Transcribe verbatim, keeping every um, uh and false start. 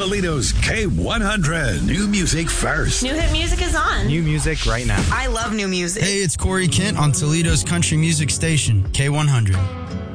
Toledo's K one hundred. New music first. New hit music is on. New music right now. I love new music. Hey, it's Corey Kent on Toledo's country music station, K one hundred.